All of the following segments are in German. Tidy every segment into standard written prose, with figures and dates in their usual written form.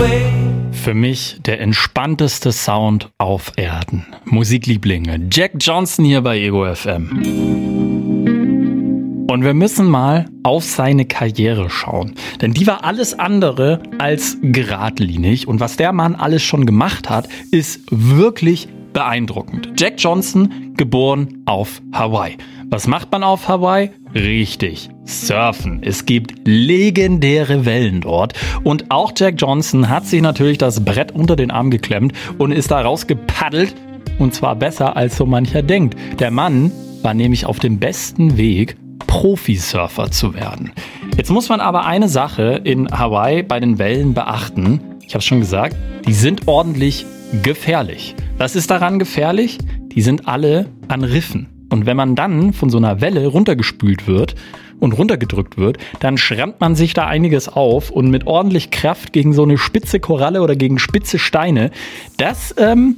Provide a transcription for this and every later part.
Für mich der entspannteste Sound auf Erden. Musiklieblinge. Jack Johnson hier bei Ego FM. Und wir müssen mal auf seine Karriere schauen. Denn die war alles andere als geradlinig. Und was der Mann alles schon gemacht hat, ist wirklich beeindruckend. Jack Johnson, geboren auf Hawaii. Was macht man auf Hawaii? Richtig, surfen. Es gibt legendäre Wellen dort. Und auch Jack Johnson hat sich natürlich das Brett unter den Arm geklemmt und ist da rausgepaddelt. Und zwar besser, als so mancher denkt. Der Mann war nämlich auf dem besten Weg, Profisurfer zu werden. Jetzt muss man aber eine Sache in Hawaii bei den Wellen beachten. Ich habe es schon gesagt, die sind ordentlich gefährlich. Was ist daran gefährlich? Die sind alle an Riffen. Und wenn man dann von so einer Welle runtergespült wird und runtergedrückt wird, dann schrammt man sich da einiges auf und mit ordentlich Kraft gegen so eine spitze Koralle oder gegen spitze Steine, das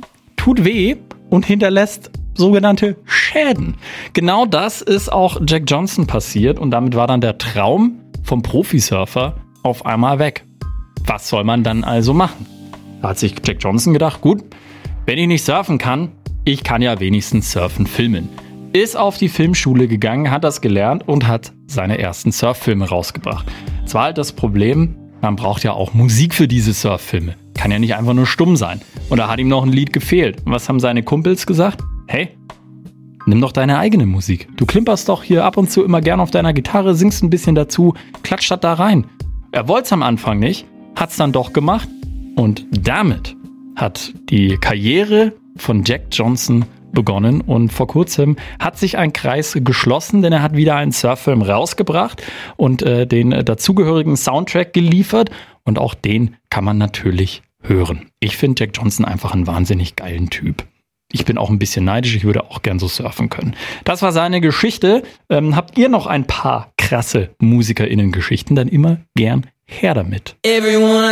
tut weh und hinterlässt sogenannte Schäden. Genau das ist auch Jack Johnson passiert und damit war dann der Traum vom Profisurfer auf einmal weg. Was soll man dann also machen? Da hat sich Jack Johnson gedacht, gut, wenn ich nicht surfen kann, ich kann ja wenigstens Surfen filmen. Ist auf die Filmschule gegangen, hat das gelernt und hat seine ersten Surffilme rausgebracht. Es war halt das Problem, man braucht ja auch Musik für diese Surffilme. Kann ja nicht einfach nur stumm sein. Und da hat ihm noch ein Lied gefehlt. Und was haben seine Kumpels gesagt? Hey, nimm doch deine eigene Musik. Du klimperst doch hier ab und zu immer gern auf deiner Gitarre, singst ein bisschen dazu, klatscht das da rein. Er wollte es am Anfang nicht, hat es dann doch gemacht. Und damit hat die Karriere von Jack Johnson begonnen und vor kurzem hat sich ein Kreis geschlossen, denn er hat wieder einen Surffilm rausgebracht und den dazugehörigen Soundtrack geliefert und auch den kann man natürlich hören. Ich finde Jack Johnson einfach einen wahnsinnig geilen Typ. Ich bin auch ein bisschen neidisch, ich würde auch gern so surfen können. Das war seine Geschichte. Habt ihr noch ein paar krasse MusikerInnen-Geschichten, dann immer gern her damit.